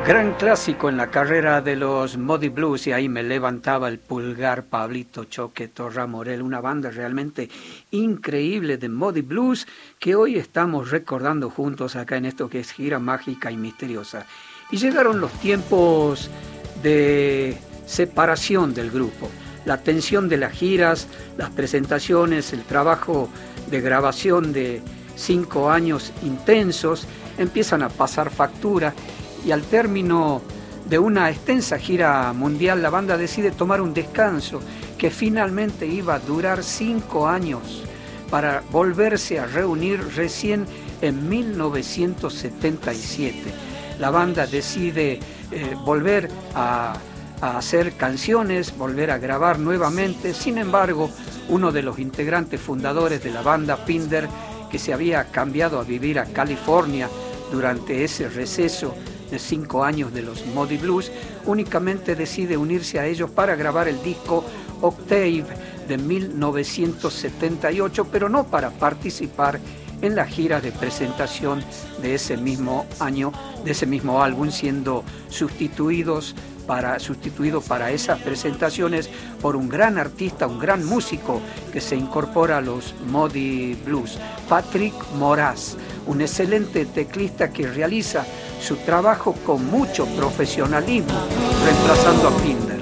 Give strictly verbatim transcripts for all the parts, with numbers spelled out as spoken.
Gran clásico en la carrera de los Moody Blues, y ahí me levantaba el pulgar Pablito Choque Torra Morel, una banda realmente increíble de Moody Blues que hoy estamos recordando juntos acá en esto que es Gira Mágica y Misteriosa. Y llegaron los tiempos de separación del grupo, la tensión de las giras, las presentaciones, el trabajo de grabación de cinco años intensos empiezan a pasar factura. Y al término de una extensa gira mundial, la banda decide tomar un descanso que finalmente iba a durar cinco años para volverse a reunir recién en mil novecientos setenta y siete. La banda decide eh, volver a, a hacer canciones, volver a grabar nuevamente. Sin embargo, uno de los integrantes fundadores de la banda, Pinder, que se había cambiado a vivir a California durante ese receso de cinco años de los Moody Blues, únicamente decide unirse a ellos para grabar el disco Octave de mil novecientos setenta y ocho, pero no para participar en la gira de presentación de ese mismo año, de ese mismo álbum, siendo sustituidos para, sustituido para esas presentaciones por un gran artista, un gran músico que se incorpora a los Moody Blues, Patrick Moraz, un excelente teclista que realiza su trabajo con mucho profesionalismo, reemplazando a Pinder.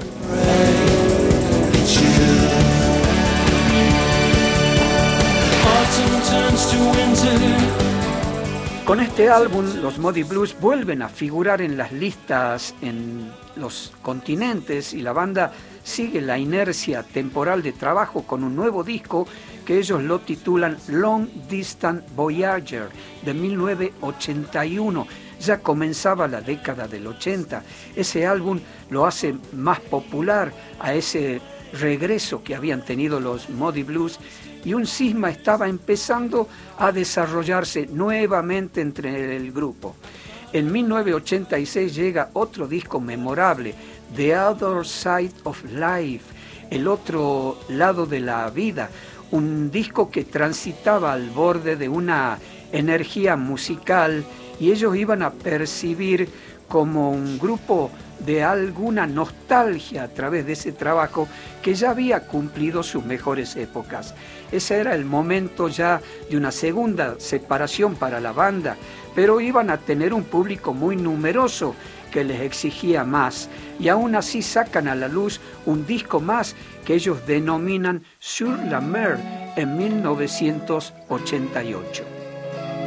Con este álbum, los Moody Blues vuelven a figurar en las listas en los continentes y la banda sigue la inercia temporal de trabajo con un nuevo disco que ellos lo titulan Long Distance Voyager de mil novecientos ochenta y uno. Ya comenzaba la década del ochenta. Ese álbum lo hace más popular a ese regreso que habían tenido los Moody Blues, y un cisma estaba empezando a desarrollarse nuevamente entre el grupo. En mil novecientos ochenta y seis llega otro disco memorable, The Other Side of Life, el otro lado de la vida, un disco que transitaba al borde de una energía musical y ellos iban a percibir como un grupo de alguna nostalgia a través de ese trabajo que ya había cumplido sus mejores épocas. Ese era el momento ya de una segunda separación para la banda, pero iban a tener un público muy numeroso que les exigía más, y aún así sacan a la luz un disco más que ellos denominan Sur la Mer en mil novecientos ochenta y ocho.